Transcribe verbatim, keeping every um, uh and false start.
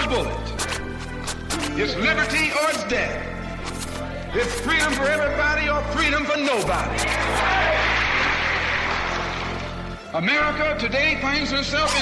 a bullet. It's liberty or it's death. It's freedom for everybody or freedom for nobody. America today finds herself in